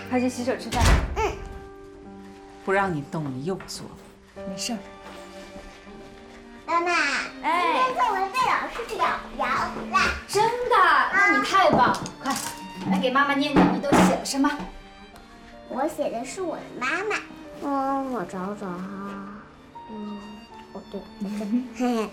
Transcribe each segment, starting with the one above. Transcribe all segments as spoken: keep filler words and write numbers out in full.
快去洗手吃饭。 嗯。 不让你动，你又不做。 没事。妈妈，哎，今天作文被老师表扬了。 真的？那你太棒了！快，来给妈妈念念，你都写了什么？ 我写的是我的妈妈。嗯，我找找哈。嗯，哦对，嘿嘿。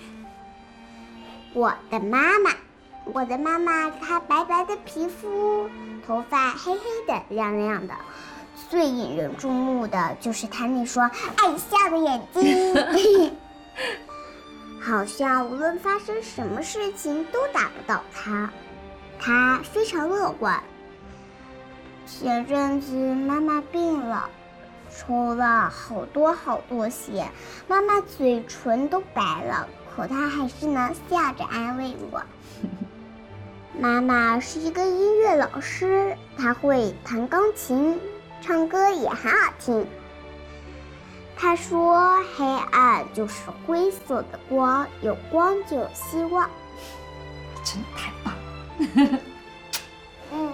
我的妈妈，我的妈妈，她白白的皮肤，头发黑黑的，亮亮的。最引人注目的就是她那双爱笑的眼睛，好像无论发生什么事情都打不倒她。她非常乐观。前阵子妈妈病了，抽了好多好多血，妈妈嘴唇都白了，可她还是能笑着安慰我。妈妈是一个音乐老师，她会弹钢琴，唱歌也很好听。她说黑暗就是灰色的光，有光就有希望。 真的太棒了。 嗯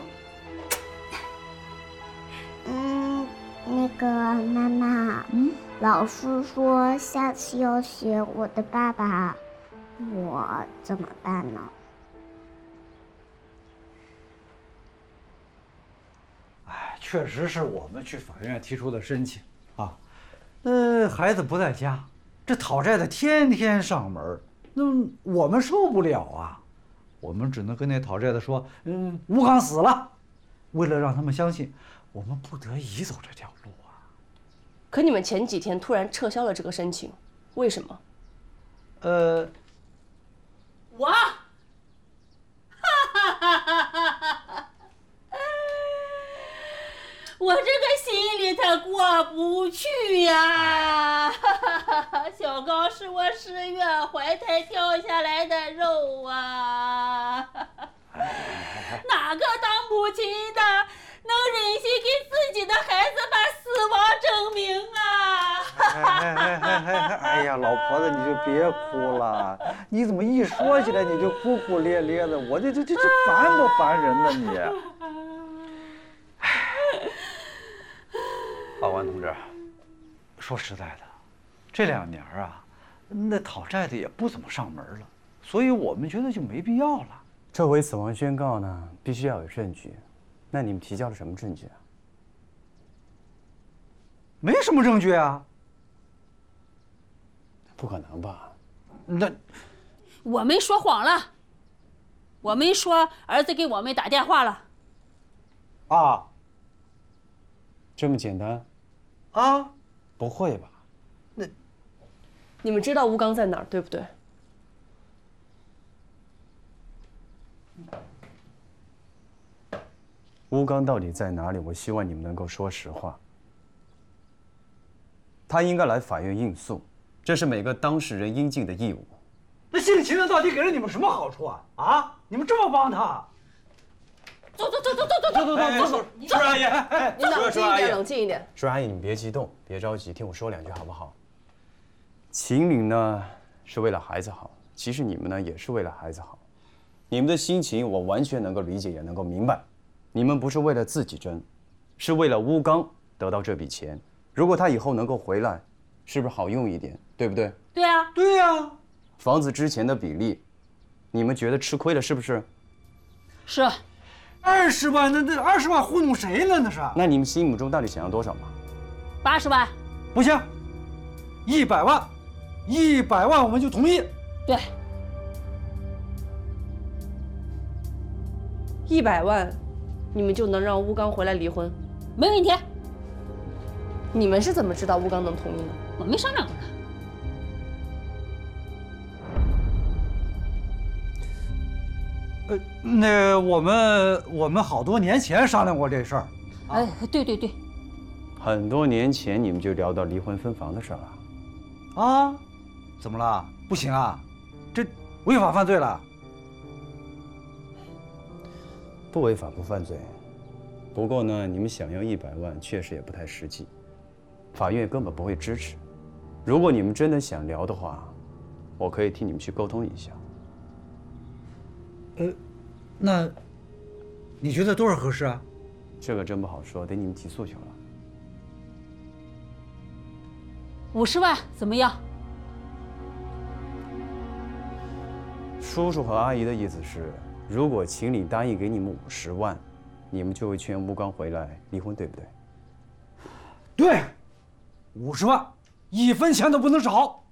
嗯，那个妈妈，嗯，老师说下次要写我的爸爸，我怎么办呢？ 哎，确实是我们去法院提出的申请啊。那孩子不在家，这讨债的天天上门，那我们受不了啊。我们只能跟那讨债的说，嗯，吴刚死了。为了让他们相信，我们不得已走这条路啊。 可你们前几天突然撤销了这个申请，为什么？ 呃， 我，哈哈哈哈哈哈！我这个心里它过不去呀！小刚是我十月怀胎掉下来的肉啊！哪个当母亲的能忍心给自己的孩子把死亡证明啊？ 哎哎哎哎哎呀，老婆子你就别哭了，你怎么一说起来你就哭哭咧咧的？我这这这这烦不烦人呢你？老万同志，说实在的，这两年啊，那讨债的也不怎么上门了，所以我们觉得就没必要了。 这回死亡宣告呢，必须要有证据。那你们提交了什么证据啊？ 没什么证据啊。 不可能吧？ 那我们说谎了，我们说儿子给我们打电话了。 啊？ 这么简单？ 啊？ 不会吧？ 那你们知道吴刚在哪儿，对不对？ 吴刚到底在哪里？我希望你们能够说实话。他应该来法院应诉，这是每个当事人应尽的义务。 那谢丽琴呢？到底给了你们什么好处啊？啊？你们这么帮他？ 走走走走走走走走走走！ 舒阿姨， 你冷静一点，冷静一点。 舒阿姨，你们别激动，别着急，听我说两句好不好？秦岭呢是为了孩子好，其实你们呢也是为了孩子好。你们的心情我完全能够理解，也能够明白。你们不是为了自己争，是为了吴刚得到这笔钱。如果他以后能够回来，是不是好用一点？对不对？ 对啊， 对呀。 房子之前的比例，你们觉得吃亏了是不是？ 是。 二十万，那那二十万糊弄谁呢？那是。 那你们心目中到底想要多少嘛？ 八十万。 不行，一百万，一百万我们就同意。 对。 一百万，你们就能让吴刚回来离婚？ 没问题。 你们是怎么知道吴刚能同意呢？ 我没商量过他。 呃，那我们我们好多年前商量过这事儿。 哎，对对对。 很多年前你们就聊到离婚分房的事了。 啊？怎么了？不行啊，这违法犯罪了。 不违法不犯罪，不过呢，你们想要一百万，确实也不太实际，法院根本不会支持。如果你们真的想聊的话，我可以替你们去沟通一下。 呃，那你觉得多少合适啊？ 这个真不好说，得你们提诉求了。 五十万怎么样？ 叔叔和阿姨的意思是，如果秦岭答应给你们五十万，你们就会劝吴刚回来离婚，对不对？ 对，五十万，一分钱都不能少。